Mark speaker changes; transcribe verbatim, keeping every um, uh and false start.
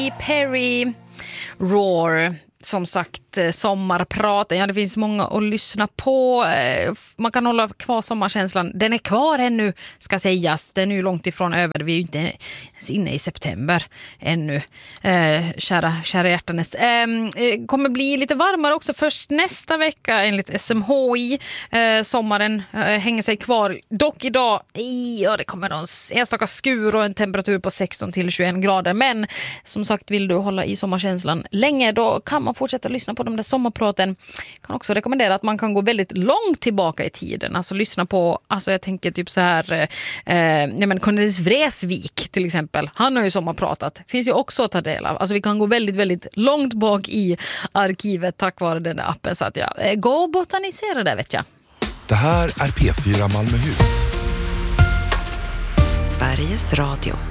Speaker 1: Perry Roar, som sagt, sommarpraten. Ja, det finns många att lyssna på. Man kan hålla kvar sommarkänslan. Den är kvar ännu, ska sägas. Den är ju långt ifrån över. Vi är ju inte ens inne i september ännu. Eh, kära, kära hjärtanes. Eh, kommer bli lite varmare också först nästa vecka enligt S M H I. Eh, sommaren eh, hänger sig kvar. Dock idag, ja, det kommer en enstaka skur och en temperatur på sexton till tjugoen grader. Men som sagt, vill du hålla i sommarkänslan länge, då kan man fortsätta lyssna på de där sommarpraten. Kan också rekommendera att man kan gå väldigt långt tillbaka i tiden. Alltså lyssna på, alltså jag tänker typ så här eh, ja, men Cornelis Vreeswijk till exempel. Han har ju sommarpratat. Finns ju också att ta del av. Alltså vi kan gå väldigt, väldigt långt bak i arkivet tack vare den där appen. Så att ja, gå och botanisera där, vet jag.
Speaker 2: Det här är P fyra Malmöhus.
Speaker 3: Sveriges Radio.